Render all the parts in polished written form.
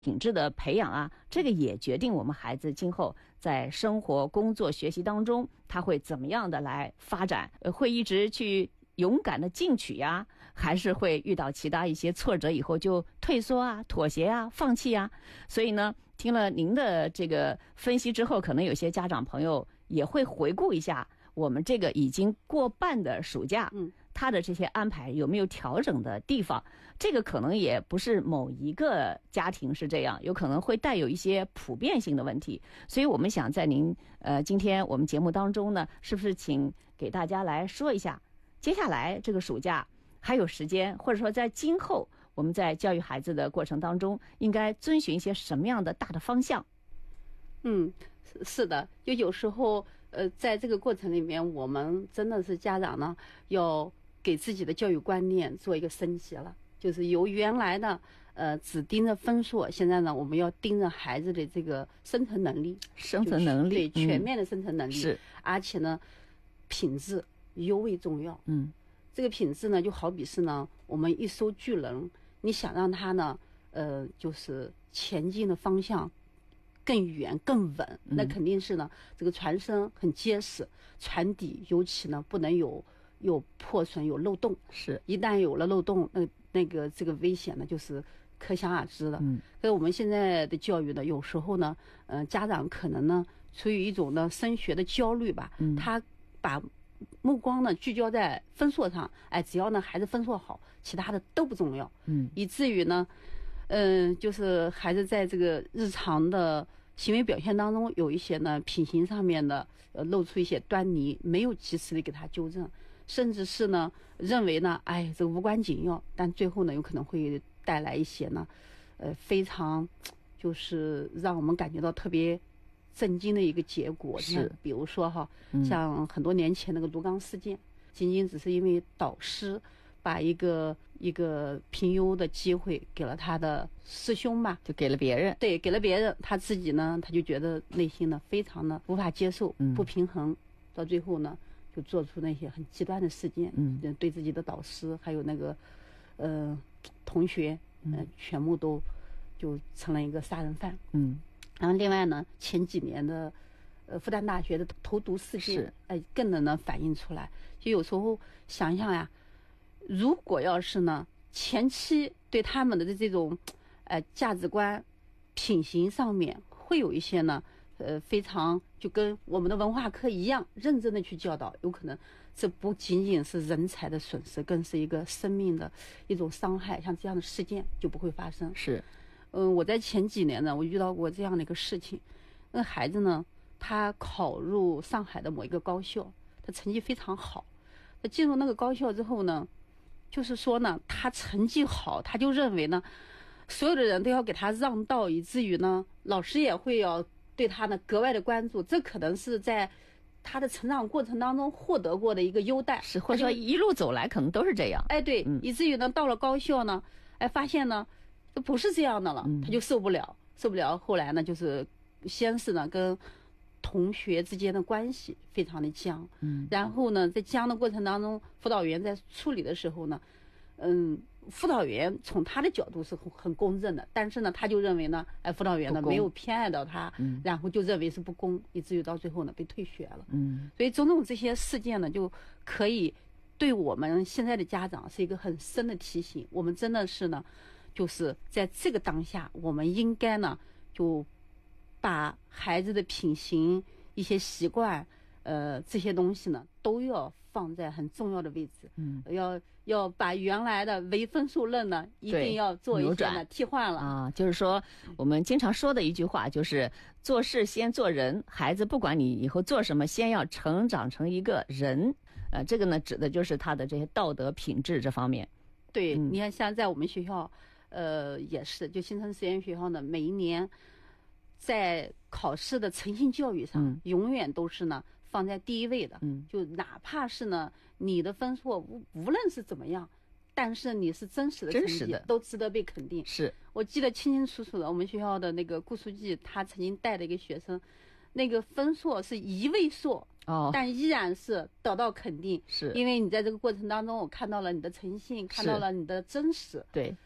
品质的培养啊，这个也决定我们孩子今后在生活、工作、学习当中，他会怎么样的来发展？会一直去勇敢的进取呀，还是会遇到其他一些挫折以后就退缩啊、妥协啊、放弃啊？所以呢，听了您的这个分析之后，可能有些家长朋友也会回顾一下我们这个已经过半的暑假，他的这些安排有没有调整的地方？这个可能也不是某一个家庭是这样，有可能会带有一些普遍性的问题。所以我们想在您今天我们节目当中呢，是不是请给大家来说一下，接下来这个暑假还有时间，或者说在今后我们在教育孩子的过程当中，应该遵循一些什么样的大的方向？ 是的，就有时候在这个过程里面，我们真的是家长呢，要给自己的教育观念做一个升级了，就是由原来的只盯着分数，现在呢，我们要盯着孩子的这个生存能力，对全面的生存能力， 是， 而且呢，品质尤为重要。这个品质呢，就好比是呢，我们一艘巨轮，你想让它呢，就是前进的方向更远更稳，那肯定是呢，这个船身很结实，船底尤其呢不能有破损有漏洞， 是，一旦有了漏洞，那个这个危险呢就是可想而知的。所以我们现在的教育呢，有时候呢，家长可能呢出于一种呢升学的焦虑吧，他把目光呢聚焦在分数上，只要呢孩子分数好，其他的都不重要，以至于呢，就是孩子在这个日常的行为表现当中有一些呢品行上面的露出一些端倪，没有及时的给他纠正，甚至是呢认为呢这个无关紧要，但最后呢有可能会带来一些呢非常就是让我们感觉到特别震惊的一个结果。 是， 比如说像很多年前那个卢岗事件，仅仅只是因为导师把一个评优的机会给了他的师兄吧， 就给了别人， 对，给了别人，他自己呢，他就觉得内心呢非常的无法接受，不平衡，到最后呢，就做出那些很极端的事件，对自己的导师还有那个同学，全部都就成了一个杀人犯，然后另外呢，前几年的复旦大学的投毒事件，更能反映出来。就有时候想想呀，如果要是呢前期对他们的这种价值观品行上面会有一些呢非常就跟我们的文化课一样认真的去教导，有可能这不仅仅是人才的损失，更是一个生命的一种伤害，像这样的事件就不会发生。 是， 我在前几年呢，我遇到过这样的一个事情，那个孩子呢，他考入上海的某一个高校，他成绩非常好，他进入那个高校之后呢，就是说呢，他成绩好，他就认为呢，所有的人都要给他让道，以至于呢，老师也会要对他呢格外的关注，这可能是在他的成长过程当中获得过的一个优待， 是，或者说一路走来可能都是这样。 对，以至于呢，到了高校呢，发现呢，不是这样的了，他就受不了。后来呢，就是先是呢跟同学之间的关系非常的僵，然后呢，在僵的过程当中，辅导员在处理的时候呢，辅导员从他的角度是很公正的，但是呢，他就认为呢，辅导员呢没有偏爱到他，然后就认为是不公，以至于到最后呢被退学了。所以种种这些事件呢，就可以对我们现在的家长是一个很深的提醒。我们真的是呢，就是在这个当下，我们应该呢，就把孩子的品行、一些习惯，这些东西呢，都要放在很重要的位置。要把原来的唯分数论呢，一定要做一些呢替换了啊。就是说，我们经常说的一句话，就是做事先做人。孩子不管你以后做什么，先要成长成一个人。这个呢，指的就是他的这些道德品质这方面。 对，你看，像在我们学校，也是，就新城实验学校呢，每一年在考试的诚信教育上，永远都是呢放在第一位的。就哪怕是呢你的分数无论是怎么样，但是你是真实的成绩，都值得被肯定。 是， 我记得清清楚楚的，我们学校的那个顾书记，他曾经带的一个学生，那个分数是1位数。但依然是得到肯定， 是因为你在这个过程当中，我看到了你的诚信，看到了你的真实。 对，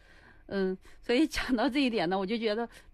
所以讲到这一点呢，我就觉得